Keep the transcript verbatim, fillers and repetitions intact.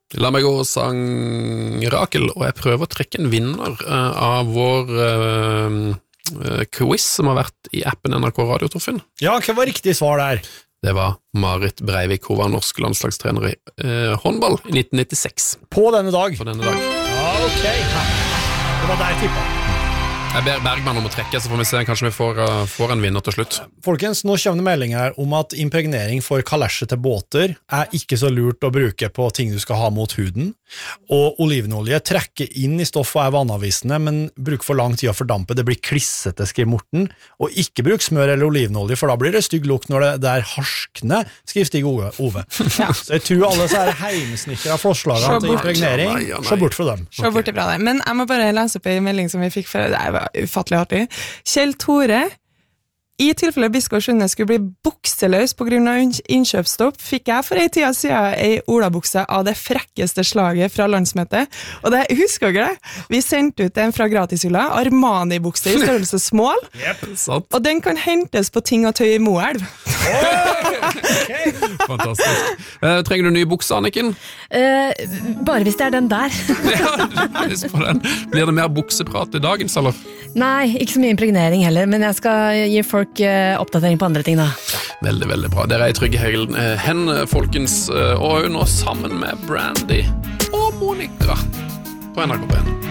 La meg gå og sang Rakel, og jeg prøver å trekke en vinner uh, av vår uh, quiz som har vært i appen N R K Radio, Torfinn. Ja, hva var riktig svar der? Det var Marit Breivik, hun var norsk landslagstrener i uh, håndball i nitten nittiseks. På denne dag? På denne dag. Ja, ok. Det var der jeg tippet. Jeg ber Bergman om å trekke, så får vi se, kanskje vi får, uh, får en vinner til slutt. Folkens, nå kommer det melding her om at impregnering for kalesje til båter er ikke så lurt å bruke på ting du skal ha mot huden, og olivenolje trekker inn i stoff og er vannavvisende, men bruker for lang tid å fordampe, det blir klissete, skriver Morten, og ikke bruk smør eller olivenolje, for da blir det stygg lukt når det, det er harskende, skriver Stig Ove. Ove. Ja. Så jeg tror alle så er heimsnikker av forslagene til impregnering, nei, ja, nei. Så bort fra dem. Så bort ifra det, men jeg må bare lese opp en melding som vi fikk før, det var ufattelig artig. Kjell Tore, i tilfelle Biskår Sunde skulle bli bukseløs på grunn av innkjøpsstopp, fikk jeg for en tid siden ei olabukse av det frekkeste slaget fra landsmøtet, og det husker dere det? Vi sendte ut en fra gratishylla, Armani-bukse i størrelse small, yep, og den kan hentes på Ting og Tøy i Moelv. Okay. Fantastisk. Uh, trenger du ny bukse, Anniken? Uh, bare hvis det er den der. Ja, husk på den. Blir det mer bukseprat i dagens, eller? Nei, ikke så mye impregnering heller, men jeg skal gi folk uh, oppdatering på andre ting da. Veldig, veldig bra. Dere er i trygge hen, folkens, og nå sammen med Brandy og Monica på N R K P en.